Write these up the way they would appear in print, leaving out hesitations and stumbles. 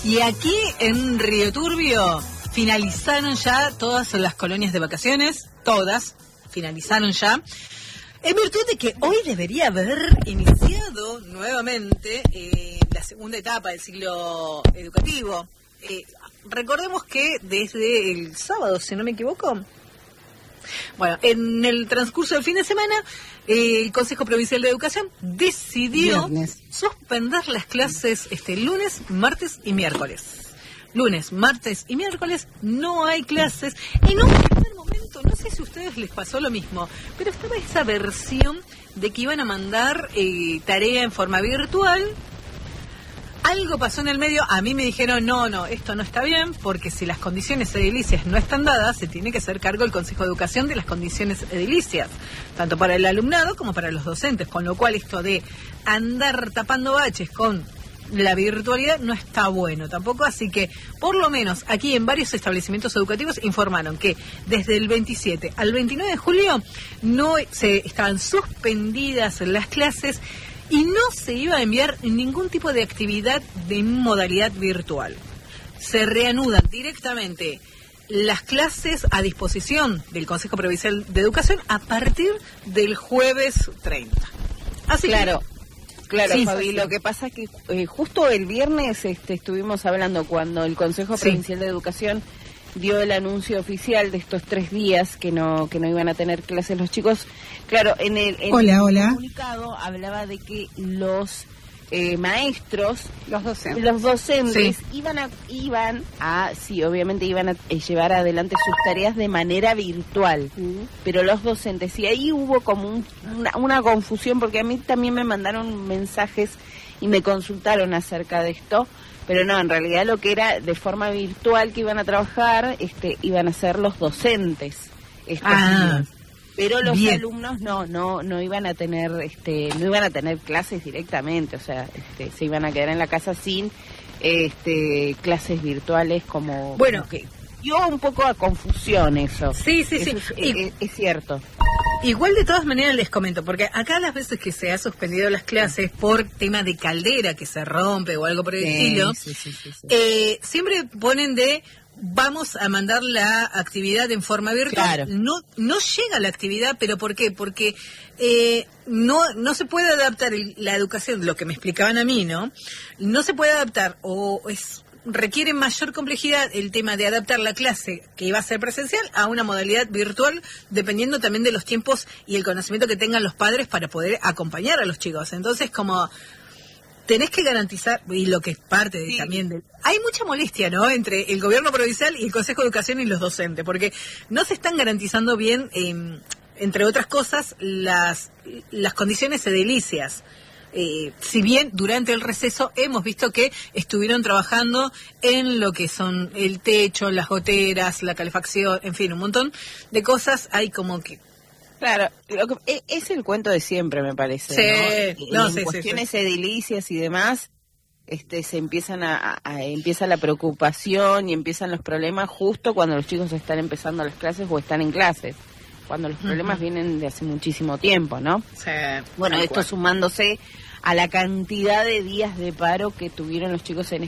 Y aquí en Río Turbio finalizaron ya todas las colonias de vacaciones, todas finalizaron ya, en virtud de que hoy debería haber iniciado nuevamente la segunda etapa del ciclo educativo. Recordemos que desde el sábado, si no me equivoco, bueno, en el transcurso del fin de semana, el Consejo Provincial de Educación decidió suspender las clases lunes, martes y miércoles. Lunes, martes y miércoles no hay clases. En un primer momento, no sé si a ustedes les pasó lo mismo, pero estaba esa versión de que iban a mandar tarea en forma virtual. Algo pasó en el medio, a mí me dijeron, no, esto no está bien, porque si las condiciones edilicias no están dadas, se tiene que hacer cargo el Consejo de Educación de las condiciones edilicias, tanto para el alumnado como para los docentes, con lo cual esto de andar tapando baches con la virtualidad no está bueno tampoco, así que por lo menos aquí en varios establecimientos educativos informaron que desde el 27 al 29 de julio estaban suspendidas las clases y no se iba a enviar ningún tipo de actividad de modalidad virtual. Se reanudan directamente las clases a disposición del Consejo Provincial de Educación a partir del jueves 30. Así claro. que... Claro, sí, Fabi, lo que pasa es que justo el viernes estuvimos hablando cuando el Consejo Provincial de Educación dio el anuncio oficial de estos 3 días que no iban a tener clases los chicos. Claro, en el comunicado hablaba de que los maestros, los docentes iban a obviamente iban a llevar adelante sus tareas de manera virtual, pero los docentes, y ahí hubo como una confusión, porque a mí también me mandaron mensajes y me consultaron acerca de esto, pero no, en realidad lo que era de forma virtual que iban a trabajar, iban a ser los docentes estos días. Pero los alumnos no iban a tener no iban a tener clases directamente, o sea, se iban a quedar en la casa sin clases virtuales, como que dio un poco a confusión eso. Sí. Es cierto. Igual de todas maneras les comento, porque acá las veces que se ha suspendido las clases por tema de caldera que se rompe o algo por el estilo, siempre ponen vamos a mandar la actividad en forma virtual. Claro. No llega la actividad, ¿pero por qué? Porque no se puede adaptar la educación, lo que me explicaban a mí, ¿no? No se puede adaptar, requiere mayor complejidad el tema de adaptar la clase que iba a ser presencial a una modalidad virtual, dependiendo también de los tiempos y el conocimiento que tengan los padres para poder acompañar a los chicos. Entonces, como tenés que garantizar, y lo que es parte también hay mucha molestia, ¿no?, entre el gobierno provincial y el Consejo de Educación y los docentes, porque no se están garantizando bien, entre otras cosas, las condiciones edilicias. Si bien durante el receso hemos visto que estuvieron trabajando en lo que son el techo, las goteras, la calefacción, en fin, un montón de cosas, hay como que... Claro, es el cuento de siempre, me parece, ¿no? En cuestiones edilicias y demás, se empiezan empieza la preocupación y empiezan los problemas justo cuando los chicos están empezando las clases o están en clases, cuando los problemas vienen de hace muchísimo tiempo, ¿no? Sí. Bueno, esto sumándose a la cantidad de días de paro que tuvieron los chicos en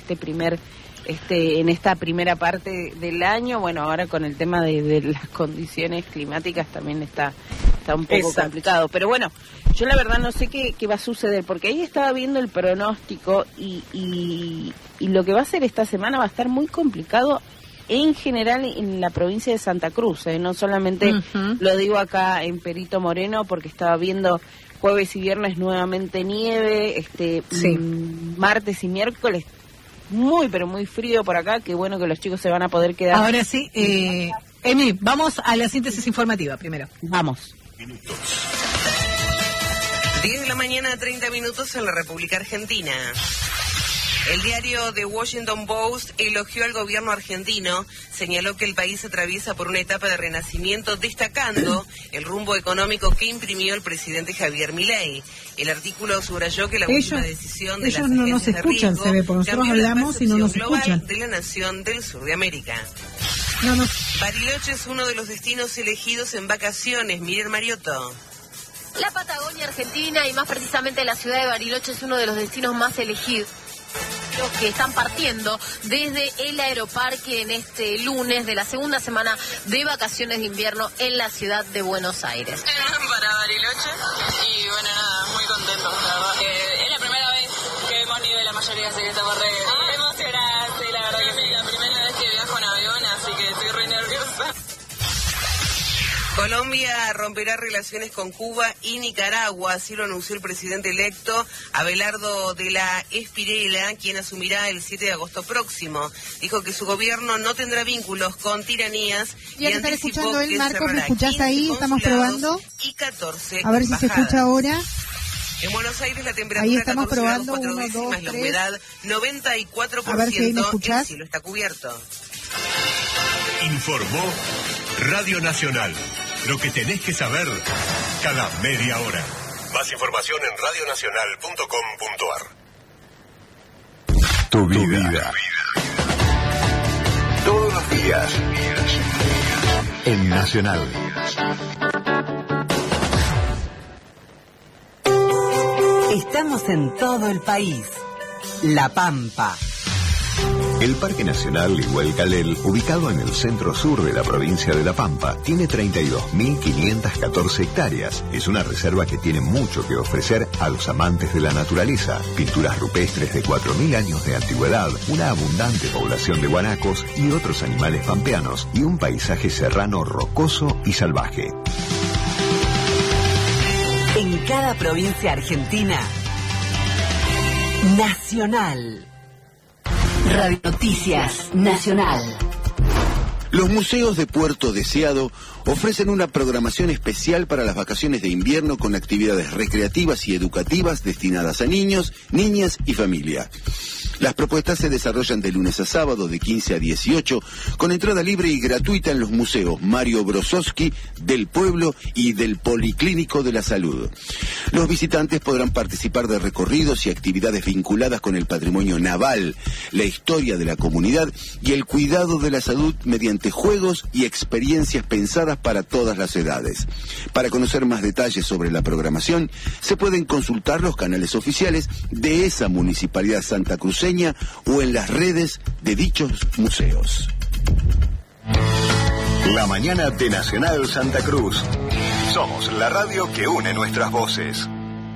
en esta primera parte del año. Bueno, ahora con el tema de las condiciones climáticas también está un poco complicado, pero bueno, yo la verdad no sé qué va a suceder, porque ahí estaba viendo el pronóstico y lo que va a ser esta semana va a estar muy complicado en general en la provincia de Santa Cruz, no solamente lo digo acá en Perito Moreno, porque estaba viendo jueves y viernes nuevamente nieve, martes y miércoles muy pero muy frío por acá. Qué bueno que los chicos se van a poder quedar. Ahora sí, Emi, vamos a la síntesis informativa primero. Vamos. 10 de la mañana, 30 minutos en la República Argentina. El diario The Washington Post elogió al gobierno argentino, señaló que el país atraviesa por una etapa de renacimiento, destacando el rumbo económico que imprimió el presidente Javier Milei. El artículo subrayó que la última decisión de las agencias no nos escuchan, de riesgo se ve, porque nosotros hablamos y no nos escuchan. De la nación del sur de América. Bariloche es uno de los destinos elegidos en vacaciones. Miren, Mariotto. La Patagonia Argentina, y más precisamente la ciudad de Bariloche, es uno de los destinos más elegidos. que están partiendo desde el aeroparque en este lunes de la segunda semana de vacaciones de invierno en la ciudad de Buenos Aires. Para Bariloche y bueno, nada, muy contentos, la verdad. Es la primera vez que hemos ido la mayoría, así que estamos re emocionadas, sí, la verdad que sí. La primera vez que viajo en avión, así que estoy re nerviosa. Colombia romperá relaciones con Cuba y Nicaragua, así lo anunció el presidente electo Abelardo de la Espriella, quien asumirá el 7 de agosto próximo. Dijo que su gobierno no tendrá vínculos con tiranías y anticipó que Marcos, ¿me escuchás ahí? Estamos probando. Y 14 a ver si embajadas. se escucha ahora. En Buenos Aires la temperatura ahí estamos 14 probando, grados 4 décimas, la humedad 94%, a ver si ahí me escuchás. el cielo está cubierto. Informó Radio Nacional. Lo que tenés que saber cada media hora. Más información en radionacional.com.ar. Tu vida. Todos los días. En Nacional. Estamos en todo el país. La Pampa. El Parque Nacional Iguelcalel, ubicado en el centro sur de la provincia de La Pampa, tiene 32.514 hectáreas. Es una reserva que tiene mucho que ofrecer a los amantes de la naturaleza. Pinturas rupestres de 4.000 años de antigüedad, una abundante población de guanacos y otros animales pampeanos, y un paisaje serrano rocoso y salvaje. En cada provincia argentina, Nacional. Radio Noticias Nacional. Los museos de Puerto Deseado ofrecen una programación especial para las vacaciones de invierno con actividades recreativas y educativas destinadas a niños, niñas y familia. Las propuestas se desarrollan de lunes a sábado de 15 a 18 con entrada libre y gratuita en los museos Mario Brosowski, del Pueblo y del Policlínico de la Salud. Los visitantes podrán participar de recorridos y actividades vinculadas con el patrimonio naval, la historia de la comunidad y el cuidado de la salud mediante juegos y experiencias pensadas para todas las edades. Para conocer más detalles sobre la programación, se pueden consultar los canales oficiales de esa municipalidad santacruceña o en las redes de dichos museos. La mañana de Nacional Santa Cruz. Somos la radio que une nuestras voces.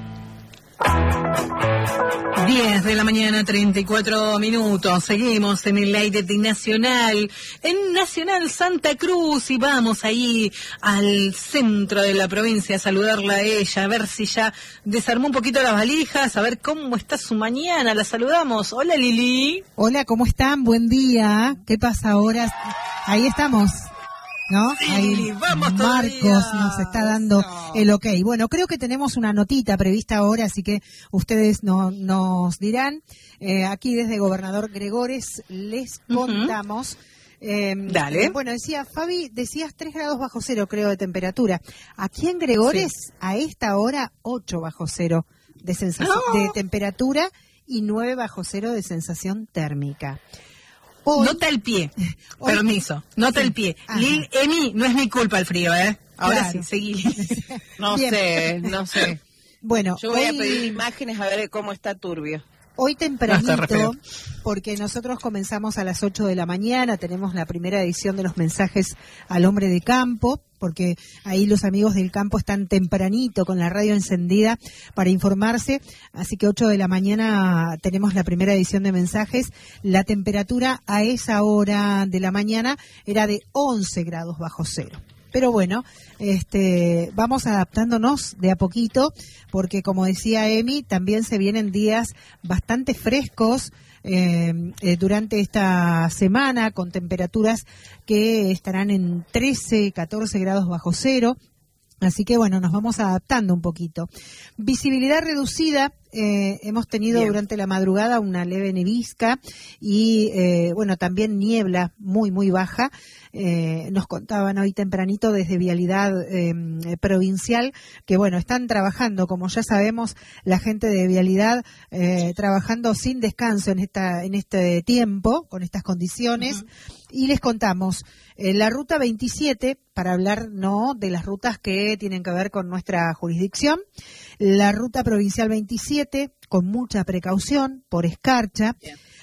10 de la mañana, 34 minutos. Seguimos en el aire de Nacional, en Nacional Santa Cruz, y vamos ahí al centro de la provincia a saludarla a ella, a ver si ya desarmó un poquito las valijas, a ver cómo está su mañana. La saludamos. Hola, Lili. Hola, ¿cómo están? Buen día. ¿Qué pasa ahora? Ahí estamos, ¿no? Sí, ahí vamos Marcos todavía. nos está dando el ok. Bueno, creo que tenemos una notita prevista ahora, así que ustedes nos dirán. Aquí desde Gobernador Gregores les contamos. Dale. Bueno, decía Fabi, decías 3 grados bajo cero, creo, de temperatura. Aquí en Gregores, sí, a esta hora, 8 bajo cero de sensación de temperatura y 9 bajo cero de sensación térmica. Hoy, nota el pie. Permiso. Nota el pie. Lil, Emi, no es mi culpa el frío, ¿eh? Ahora claro. Sí, seguí. No sé. Bueno, yo voy a pedir imágenes a ver cómo está turbio. Hoy tempranito, porque nosotros comenzamos a las 8 de la mañana, tenemos la primera edición de los mensajes al hombre de campo, porque ahí los amigos del campo están tempranito con la radio encendida para informarse, así que 8 de la mañana tenemos la primera edición de mensajes. La temperatura a esa hora de la mañana era de 11 grados bajo cero. Pero bueno, vamos adaptándonos de a poquito, porque como decía Emi, también se vienen días bastante frescos durante esta semana, con temperaturas que estarán en 13, 14 grados bajo cero. Así que bueno, nos vamos adaptando un poquito. Visibilidad reducida, hemos tenido durante la madrugada una leve nevisca y bueno, también niebla muy, muy baja. Nos contaban hoy tempranito desde Vialidad Provincial que bueno, están trabajando, como ya sabemos, la gente de Vialidad trabajando sin descanso en este tiempo, con estas condiciones. Y les contamos, la ruta 27, para hablar no de las rutas que tienen que ver con nuestra jurisdicción, la ruta provincial 27, con mucha precaución, por escarcha.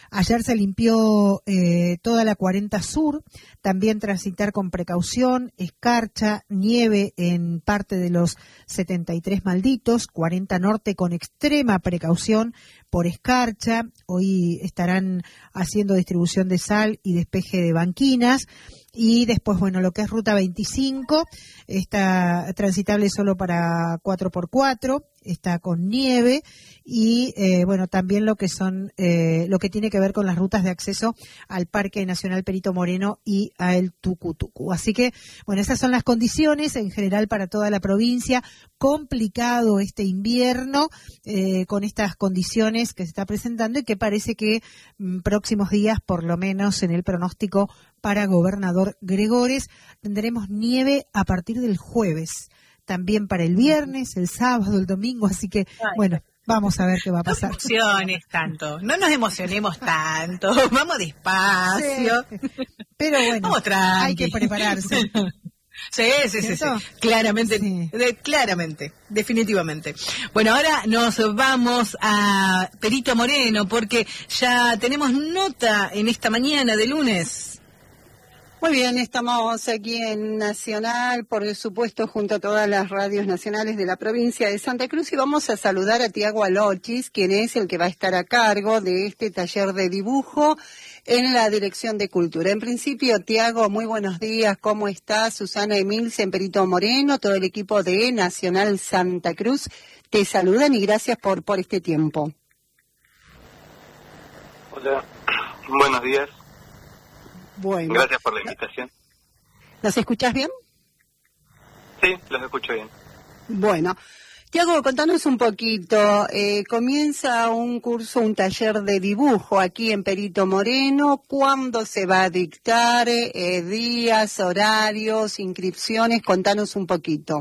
Ayer se limpió toda la 40 Sur, también transitar con precaución, escarcha, nieve en parte de los 73 Malditos, 40 Norte con extrema precaución por escarcha, hoy estarán haciendo distribución de sal y despeje de banquinas. Y después, bueno, lo que es Ruta 25 está transitable solo para 4x4, está con nieve y, bueno, también lo que son, lo que tiene que ver con las rutas de acceso al Parque Nacional Perito Moreno y a el Tucutucu. Así que, bueno, esas son las condiciones en general para toda la provincia. Complicado este invierno con estas condiciones que se está presentando y que parece que próximos días, por lo menos en el pronóstico para Gobernador Gregores, tendremos nieve a partir del jueves, también para el viernes, el sábado, el domingo, así que, bueno, vamos a ver qué va a pasar. No emociones tanto, no nos emocionemos tanto, vamos despacio. Sí, pero bueno, hay que prepararse. Sí, claramente, sí. Claramente, definitivamente. Bueno, ahora nos vamos a Perito Moreno porque ya tenemos nota en esta mañana de lunes. Muy bien, estamos aquí en Nacional, por supuesto, junto a todas las radios nacionales de la provincia de Santa Cruz, y vamos a saludar a Tiago Alochis, quien es el que va a estar a cargo de este taller de dibujo en la Dirección de Cultura. En principio, Tiago, muy buenos días, ¿cómo estás? Susana Emilce en Perito Moreno, todo el equipo de Nacional Santa Cruz, te saludan y gracias por este tiempo. Hola, buenos días. Bueno. Gracias por la invitación. ¿Nos escuchás bien? Sí, los escucho bien. Bueno, Tiago, contanos un poquito. Comienza un curso, un taller de dibujo aquí en Perito Moreno. ¿Cuándo se va a dictar? Días, horarios, inscripciones. Contanos un poquito.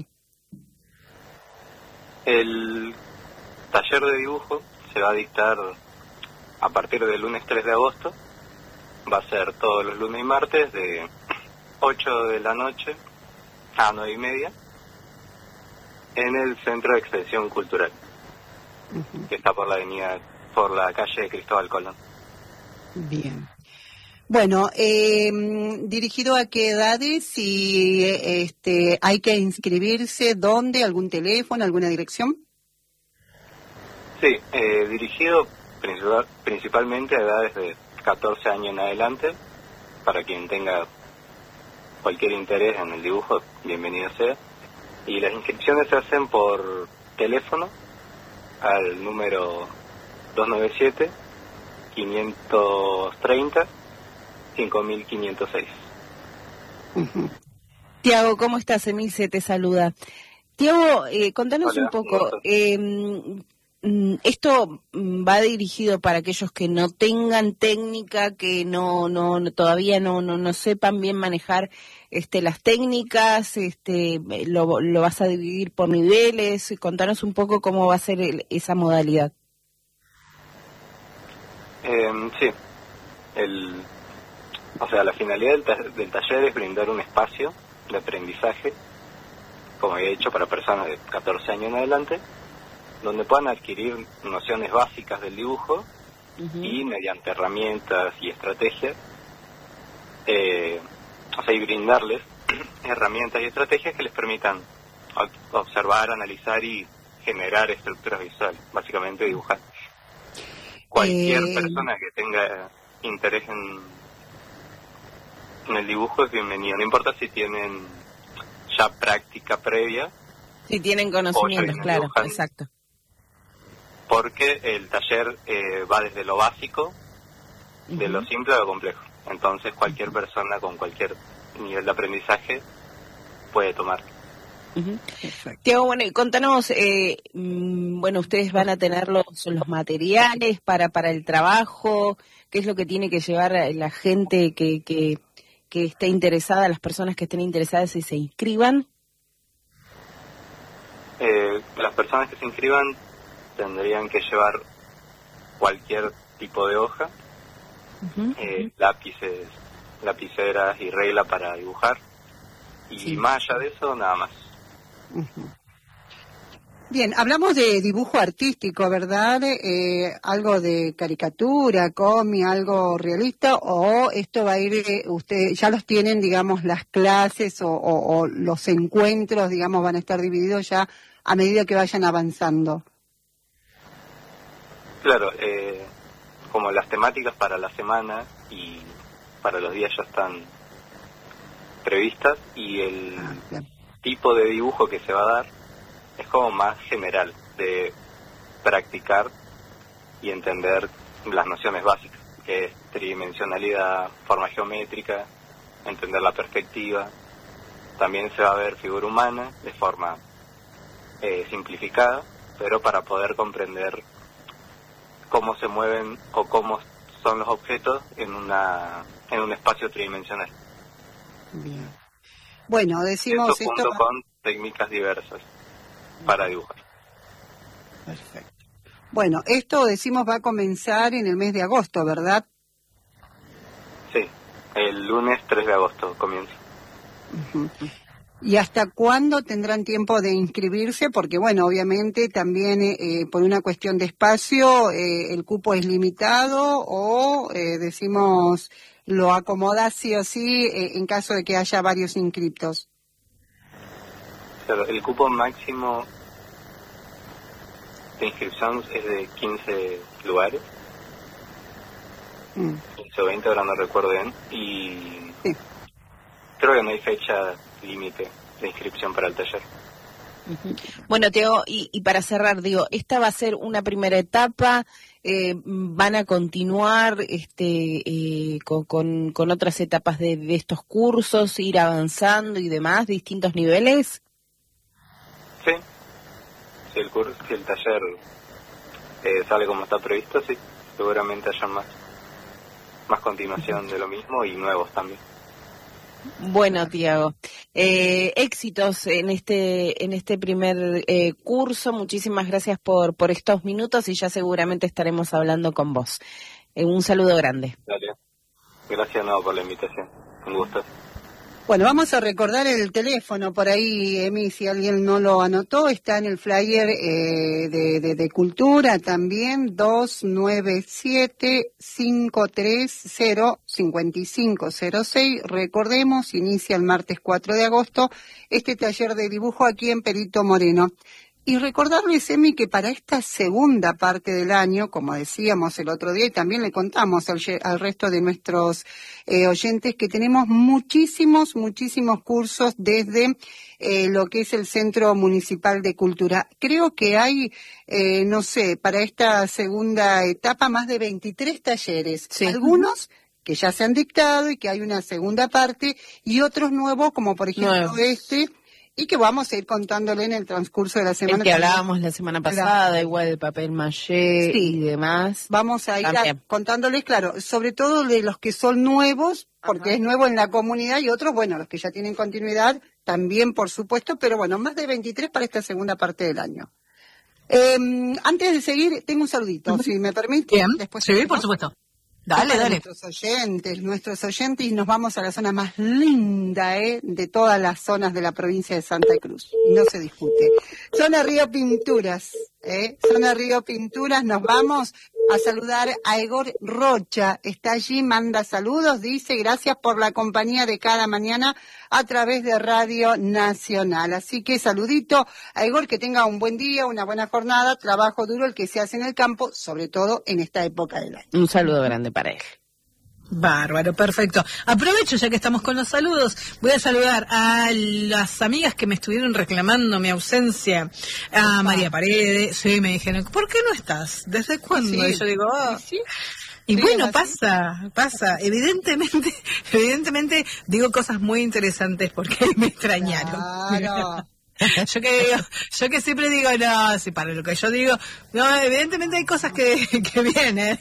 El taller de dibujo se va a dictar a partir del lunes 3 de agosto. Va a ser todos los lunes y martes de 8 de la noche a 9:30 en el Centro de Extensión Cultural, que está por la calle Cristóbal Colón. Bien. Bueno, ¿dirigido a qué edades? Si hay que inscribirse, ¿dónde? ¿Algún teléfono, alguna dirección? Sí, dirigido principalmente a edades de 14 años en adelante. Para quien tenga cualquier interés en el dibujo, bienvenido sea. Y las inscripciones se hacen por teléfono al número 297-530-5506. Tiago, ¿cómo estás? Emilce te saluda. Tiago, contanos un poco. Esto va dirigido para aquellos que no tengan técnica, que todavía no sepan bien manejar las técnicas. Lo vas a dividir por niveles. Contanos un poco cómo va a ser esa modalidad. Sí, la finalidad del taller es brindar un espacio de aprendizaje, como he dicho, para personas de 14 años en adelante, donde puedan adquirir nociones básicas del dibujo y mediante herramientas y estrategias, y brindarles herramientas y estrategias que les permitan observar, analizar y generar estructuras visuales, básicamente dibujar. Cualquier persona que tenga interés en el dibujo es bienvenido, no importa si tienen ya práctica previa. Si tienen conocimientos, claro, dibujando. Exacto. Porque el taller va desde lo básico, de lo simple a lo complejo. Entonces cualquier persona con cualquier nivel de aprendizaje puede tomar. Tiago, bueno, y contanos, ustedes van a tener los materiales para el trabajo, qué es lo que tiene que llevar la gente que esté interesada, las personas que estén interesadas y se inscriban. Las personas que se inscriban tendrían que llevar cualquier tipo de hoja, lápices, lapiceras y regla para dibujar, y más allá de eso, nada más. Bien, hablamos de dibujo artístico, ¿verdad? Algo de caricatura, cómic, algo realista, o esto va a ir, ustedes ya los tienen, digamos, las clases o los encuentros, digamos, van a estar divididos ya a medida que vayan avanzando. Claro, como las temáticas para la semana y para los días ya están previstas, y el tipo de dibujo que se va a dar es como más general, de practicar y entender las nociones básicas, que es tridimensionalidad, forma geométrica, entender la perspectiva. También se va a ver figura humana de forma simplificada, pero para poder comprender cómo se mueven o cómo son los objetos en un espacio tridimensional. Bien. Bueno, decimos esto junto con técnicas diversas para dibujar. Perfecto. Bueno, esto decimos va a comenzar en el mes de agosto, ¿verdad? Sí, el lunes 3 de agosto comienza. Uh-huh. ¿Y hasta cuándo tendrán tiempo de inscribirse? Porque, bueno, obviamente también por una cuestión de espacio el cupo es limitado o, decimos, lo acomoda sí o sí en caso de que haya varios inscriptos. Claro, el cupo máximo de inscripción es de 15 lugares. 15 o 20, ahora no recuerdo bien. Y sí, creo que no hay fecha límite de inscripción para el taller. Bueno, Tiago, y para cerrar, digo, esta va a ser una primera etapa, van a continuar con otras etapas de estos cursos, ir avanzando y demás, distintos niveles. Sí, si el curso, si el taller sale como está previsto, sí, seguramente haya más continuación de lo mismo y nuevos también. Bueno, Tiago, éxitos en este primer curso. Muchísimas gracias por estos minutos y ya seguramente estaremos hablando con vos. Un saludo grande. Dale. Gracias por la invitación. Un gusto. Bueno, vamos a recordar el teléfono por ahí, Emi, si alguien no lo anotó, está en el flyer de Cultura también, 297-530-5506. Recordemos, inicia el martes 4 de agosto este taller de dibujo aquí en Perito Moreno. Y recordarles, Emi, que para esta segunda parte del año, como decíamos el otro día, y también le contamos al resto de nuestros oyentes, que tenemos muchísimos cursos desde lo que es el Centro Municipal de Cultura. Creo que hay, no sé, para esta segunda etapa más de 23 talleres. Sí. Algunos que ya se han dictado y que hay una segunda parte, y otros nuevos, como por ejemplo y que vamos a ir contándole en el transcurso de la semana. El que hablábamos la semana pasada, igual el papel maché y demás. Vamos a ir contándoles, claro, sobre todo de los que son nuevos, porque es nuevo en la comunidad, y otros, bueno, los que ya tienen continuidad, también por supuesto, pero bueno, más de 23 para esta segunda parte del año. Antes de seguir, tengo un saludito, si me permite. Bien, después sí, por supuesto. Dale. Nuestros oyentes, y nos vamos a la zona más linda de todas las zonas de la provincia de Santa Cruz. No se discute. Zona Río Pinturas, Zona Río Pinturas, nos vamos a saludar a Egor Rocha. Está allí, manda saludos, dice gracias por la compañía de cada mañana a través de Radio Nacional. Así que saludito a Egor, que tenga un buen día, una buena jornada, trabajo duro el que se hace en el campo, sobre todo en esta época del año. Un saludo grande para él. Bárbaro, perfecto. Aprovecho ya que estamos con los saludos, voy a saludar a las amigas que me estuvieron reclamando mi ausencia, a María Paredes, sí, me dijeron, ¿por qué no estás? ¿Desde cuándo? Sí. Y yo digo, ¿sí? Y sí, bueno, pasa. Evidentemente digo cosas muy interesantes porque me extrañaron. Claro. Yo que siempre digo, no, si para lo que yo digo, no, evidentemente hay cosas que vienen.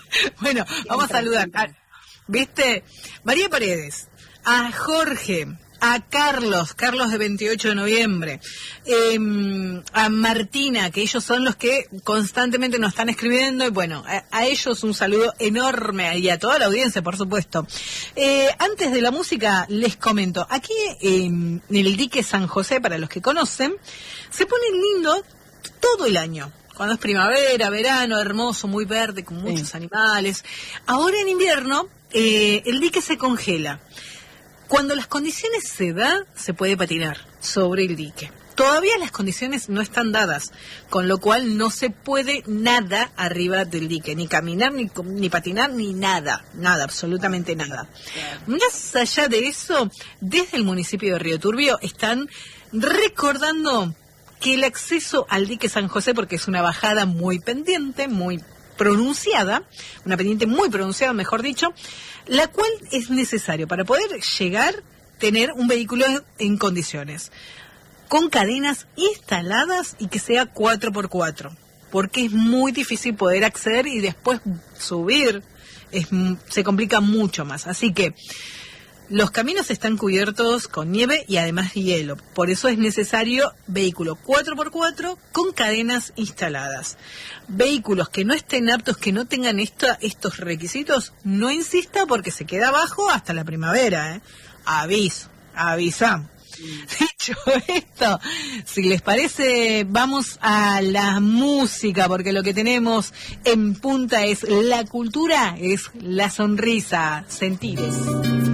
Bueno, vamos a saludar. ¿Viste? María Paredes, a Jorge, a Carlos de 28 de noviembre, a Martina, que ellos son los que constantemente nos están escribiendo, y bueno, a ellos un saludo enorme, y a toda la audiencia, por supuesto. Antes de la música, les comento, aquí en el dique San José, para los que conocen, se pone lindo todo el año. Cuando es primavera, verano, hermoso, muy verde, con muchos animales. Ahora en invierno, el dique se congela. Cuando las condiciones se dan, se puede patinar sobre el dique. Todavía las condiciones no están dadas, con lo cual no se puede nada arriba del dique, ni caminar, ni patinar, ni nada, absolutamente nada. Más allá de eso, desde el municipio de Río Turbio están recordando que el acceso al dique San José, porque es una bajada muy pendiente, muy pronunciada, una pendiente muy pronunciada, mejor dicho, la cual es necesario para poder llegar, tener un vehículo en condiciones, con cadenas instaladas y que sea 4x4, porque es muy difícil poder acceder y después subir, se complica mucho más. Así que los caminos están cubiertos con nieve y además hielo. Por eso es necesario vehículo 4x4 con cadenas instaladas. Vehículos que no estén aptos, que no tengan estos requisitos, no insista porque se queda abajo hasta la primavera. Avisa. Dicho esto, si les parece, vamos a la música, porque lo que tenemos en punta es la cultura, es la sonrisa, sentires.